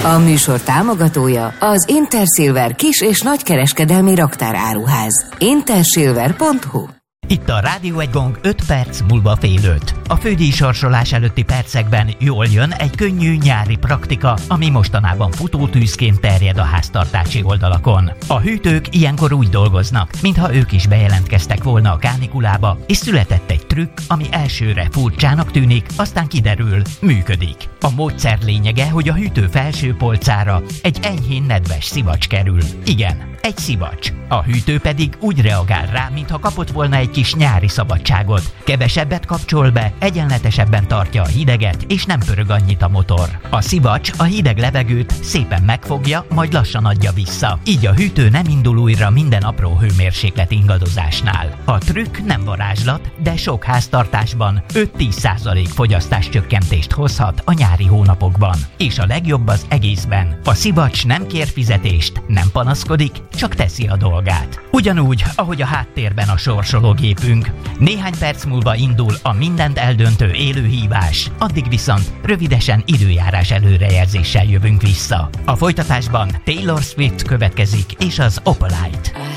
A műsor támogatója az Intersilver kis- és nagykereskedelmi raktáráruház. Intersilver.hu. Itt a Rádió Egy Gong 5 perc múlva fél 5. A fődíjsorsolás előtti percekben jól jön egy könnyű nyári praktika, ami mostanában futótűzként terjed a háztartási oldalakon. A hűtők ilyenkor úgy dolgoznak, mintha ők is bejelentkeztek volna a kánikulába, és született egy trükk, ami elsőre furcsának tűnik, aztán kiderül, működik. A módszer lényege, hogy a hűtő felső polcára egy enyhén nedves szivacs kerül. Igen, egy szivacs. A hűtő pedig úgy reagál rá, mintha kapott volna egy kis nyári szabadságot. Kevesebbet kapcsol be, egyenletesebben tartja a hideget, és nem pörög annyit a motor. A szivacs a hideg levegőt szépen megfogja, majd lassan adja vissza. Így a hűtő nem indul újra minden apró hőmérséklet ingadozásnál. A trükk nem varázslat, de sok háztartásban 5-10% fogyasztáscsökkentést hozhat a nyári hónapokban. És a legjobb az egészben. A szivacs nem kér fizetést, nem panaszkodik, csak teszi a dolgát. Ugyanúgy, ahogy a háttérben a sorsológépünk. Néhány perc múlva indul a mindent eldöntő élőhívás, addig viszont rövidesen időjárás előrejelzéssel jövünk vissza. A folytatásban Taylor Swift következik és az Opalite.